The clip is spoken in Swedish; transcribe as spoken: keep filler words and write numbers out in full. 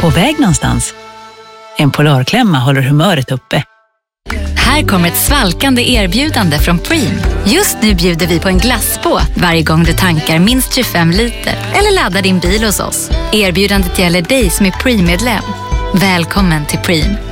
På väg någonstans? En Polarklämma håller humöret uppe. Här kommer ett svalkande erbjudande från Preem. Just nu bjuder vi på en glassbåt varje gång du tankar minst tjugofem liter eller laddar din bil hos oss. Erbjudandet gäller dig som är Preem-medlem. Välkommen till Preem.